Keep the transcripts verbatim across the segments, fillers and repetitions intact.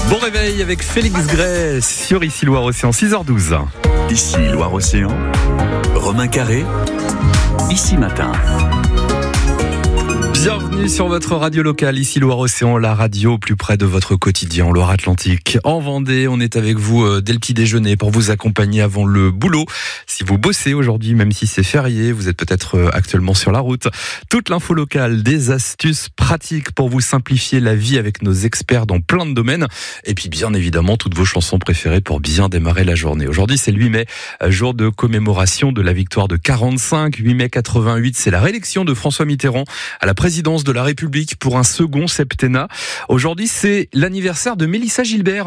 Bon réveil avec Félix Gray sur Ici Loire-Océan, six heures douze. Ici Loire-Océan, Romain Carré, Ici Matin. Bienvenue sur votre radio locale, ici Loire-Océan, la radio plus près de votre quotidien en Loire-Atlantique. En Vendée, on est avec vous dès le petit déjeuner pour vous accompagner avant le boulot. Si vous bossez aujourd'hui, même si c'est férié, vous êtes peut-être actuellement sur la route. Toute l'info locale, des astuces pratiques pour vous simplifier la vie avec nos experts dans plein de domaines. Et puis bien évidemment, toutes vos chansons préférées pour bien démarrer la journée. Aujourd'hui, c'est le huit mai, jour de commémoration de la victoire de quarante-cinq. huit mai quatre-vingt-huit, c'est la réélection de François Mitterrand à la présidence de la République pour un second septennat. Aujourd'hui, c'est l'anniversaire de Mélissa Gilbert,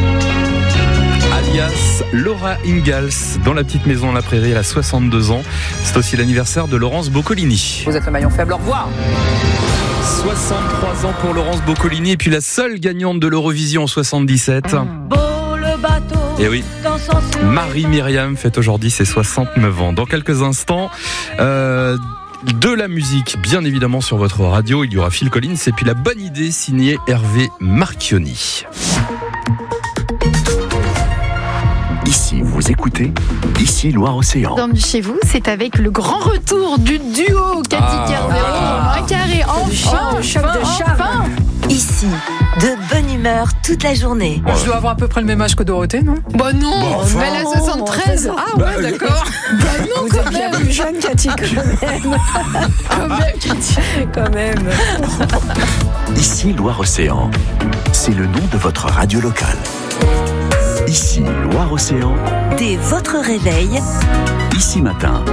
alias Laura Ingalls, dans la petite maison à la Prairie. Elle a soixante-deux ans. C'est aussi l'anniversaire de Laurence Boccolini. Vous êtes le maillon faible, au revoir. soixante-trois ans pour Laurence Boccolini, et puis la seule gagnante de l'Eurovision en soixante-dix-sept. Beau le bateau. Et oui, Marie-Myriam fête aujourd'hui ses soixante-neuf ans. Dans quelques instants, euh, de la musique, bien évidemment, sur votre radio. Il y aura Phil Collins et puis la bonne idée signée Hervé Marchionni. Ici, vous écoutez Ici Loire-Océan. Bienvenue chez vous, c'est avec le grand retour du duo Cathy Ah. Carnero, Ah. Romain Carré, enfin, Le choc de enfin, charme. enfin. Ici, de bonne humeur toute la journée. Je dois avoir à peu près le même âge que Dorothée, non? Bah non, Bon, enfin. mais elle a soixante-treize. Ah ouais, d'accord. Bah non, Vous quand êtes bien même. plus jeune, Cathy, quand même. Quand même, Cathy. Quand même. Ici Loire-Océan, c'est le nom de votre radio locale. Ici Loire-Océan, Dès votre réveil, Ici Matin.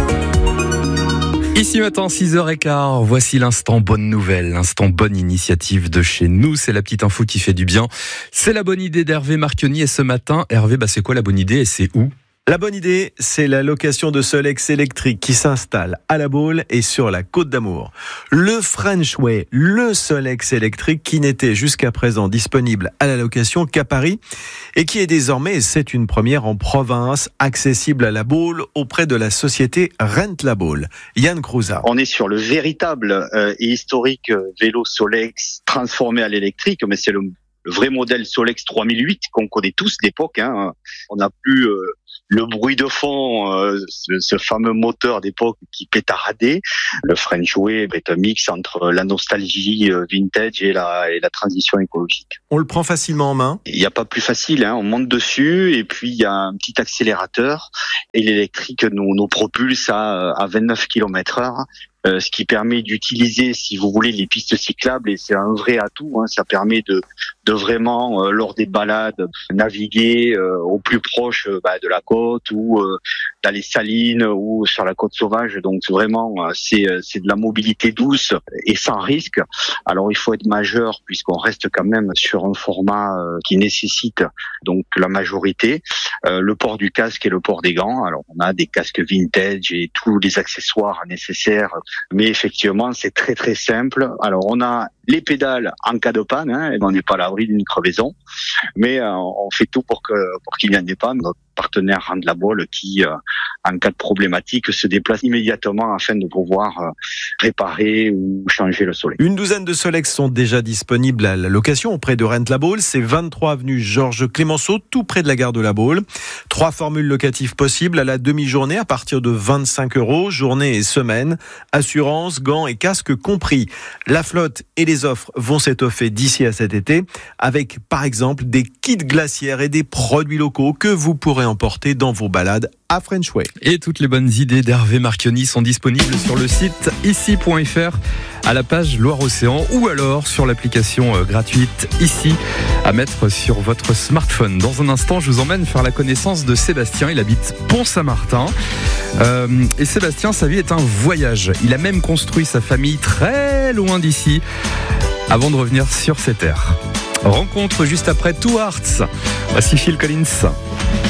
Ici matin, six heures quinze, voici l'instant bonne nouvelle, l'instant bonne initiative de chez nous. C'est la petite info qui fait du bien. C'est la bonne idée d'Hervé Marchionni. Et ce matin, Hervé, bah c'est quoi la bonne idée et c'est où ? La bonne idée, c'est la location de Solex électrique qui s'installe à La Baule et sur la Côte d'Amour. Le French Way, le Solex électrique qui n'était jusqu'à présent disponible à la location qu'à Paris et qui est désormais, et c'est une première en province, accessible à La Baule auprès de la société Rent La Baule. Yann Crouza. On est sur le véritable euh, et historique euh, vélo Solex transformé à l'électrique, mais c'est le, le vrai modèle Solex trois mille huit qu'on connaît tous d'époque. Hein. On n'a plus euh, le bruit de fond, euh, ce, ce fameux moteur d'époque qui pétaradait. Le French Way est un mix entre la nostalgie euh, vintage et la, et la transition écologique. On le prend facilement en main. Il n'y a pas plus facile, hein. On monte dessus et puis il y a un petit accélérateur et l'électrique nous, nous propulse à, à vingt-neuf kilomètres heure. Euh, ce qui permet d'utiliser, si vous voulez, les pistes cyclables, et c'est un vrai atout. Hein, ça permet de, de vraiment, euh, lors des balades, naviguer euh, au plus proche euh, bah, de la côte ou euh, dans les salines ou sur la côte sauvage. Donc vraiment, euh, c'est, c'est de la mobilité douce et sans risque. Alors il faut être majeur puisqu'on reste quand même sur un format euh, qui nécessite donc la majorité, euh, le port du casque et le port des gants. Alors on a des casques vintage et tous les accessoires nécessaires. Mais effectivement, c'est très très simple. Alors, on a les pédales en cas de panne, hein, et on n'est pas à l'abri d'une crevaison, mais euh, on fait tout pour que pour qu'il n'y en ait pas. Notre partenaire Rent La Baule qui, euh, en cas de problématique, se déplace immédiatement afin de pouvoir euh, réparer ou changer le Solex. Une douzaine de Solex sont déjà disponibles à la location auprès de Rent La Baule. C'est vingt-trois avenue Georges Clémenceau, tout près de la gare de La Baule. Trois formules locatives possibles à la demi-journée à partir de vingt-cinq euros, journée et semaine. Assurance, gants et casques compris. La flotte et les offres vont s'étoffer d'ici à cet été avec, par exemple, des kits glaciaires et des produits locaux que vous pourrez emporter dans vos balades à French Way. Et toutes les bonnes idées d'Hervé Marchionni sont disponibles sur le site ici point f r à la page Loire-Océan ou alors sur l'application gratuite Ici à mettre sur votre smartphone. Dans un instant, je vous emmène faire la connaissance de Sébastien. Il habite Pont-Saint-Martin. Euh, et Sébastien, sa vie est un voyage. Il a même construit sa famille très loin d'ici avant de revenir sur ses terres. Rencontre juste après Two Hearts. Voici Phil Collins.